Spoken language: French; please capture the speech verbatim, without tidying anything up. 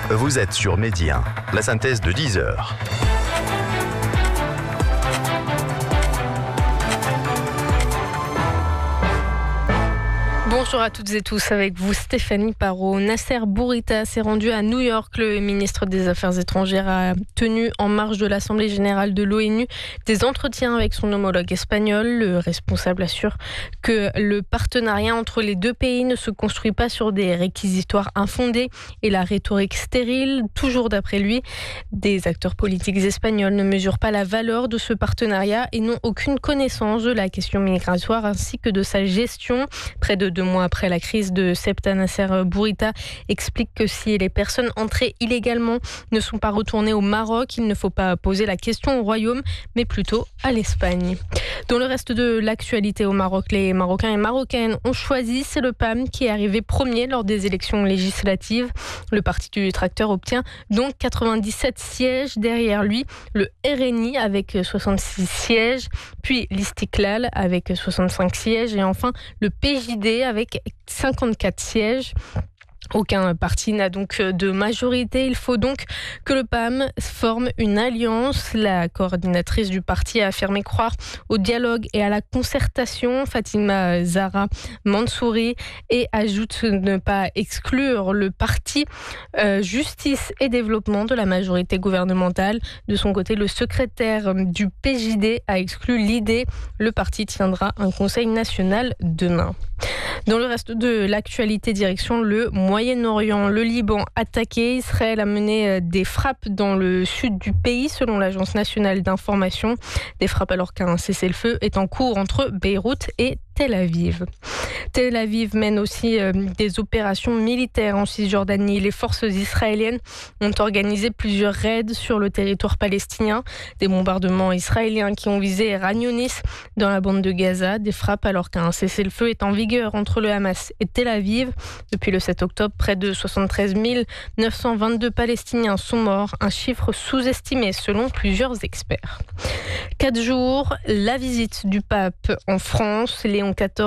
Vous êtes sur Midi un, la synthèse de dix heures. Bonjour à toutes et tous, avec vous Stéphanie Parot. Nasser Bourita s'est rendu à New York. Le ministre des Affaires étrangères a tenu en marge de l'Assemblée générale de l'ONU des entretiens avec son homologue espagnol. Le responsable assure que le partenariat entre les deux pays ne se construit pas sur des réquisitoires infondés et la rhétorique stérile. Toujours d'après lui, des acteurs politiques espagnols ne mesurent pas la valeur de ce partenariat et n'ont aucune connaissance de la question migratoire ainsi que de sa gestion. Près de deux mois après la crise de Ceuta, Nasser Bourita explique que si les personnes entrées illégalement ne sont pas retournées au Maroc, il ne faut pas poser la question au Royaume, mais plutôt à l'Espagne. Dans le reste de l'actualité au Maroc, les Marocains et Marocaines ont choisi. C'est le P A M qui est arrivé premier lors des élections législatives. Le parti du tracteur obtient donc quatre-vingt-dix-sept sièges. Derrière lui, le R N I avec soixante-six sièges, puis l'Istiklal avec soixante-cinq sièges et enfin le P J D avec cinquante-quatre sièges. Aucun parti n'a donc de majorité. Il faut donc que le P A M forme une alliance. La coordinatrice du parti a affirmé croire au dialogue et à la concertation, Fatima Zahra Mansouri, et ajoute ne pas exclure le parti euh, Justice et Développement de la majorité gouvernementale. De son côté, le secrétaire du P J D a exclu l'idée. Le parti tiendra un conseil national demain. Dans le reste de l'actualité, direction le Moyen-Orient. Le Liban attaqué. Israël a mené des frappes dans le sud du pays, selon l'Agence nationale d'information. Des frappes alors qu'un cessez-le-feu est en cours entre Beyrouth et Tel Aviv. Tel Aviv mène aussi euh, des opérations militaires en Cisjordanie. Les forces israéliennes ont organisé plusieurs raids sur le territoire palestinien. Des bombardements israéliens qui ont visé Khan Younis dans la bande de Gaza. Des frappes alors qu'un cessez-le-feu est en vigueur entre le Hamas et Tel Aviv. Depuis le sept octobre, près de soixante-treize mille neuf cent vingt-deux Palestiniens sont morts. Un chiffre sous-estimé selon plusieurs experts. Quatre jours, la visite du pape en France. Léon quatorze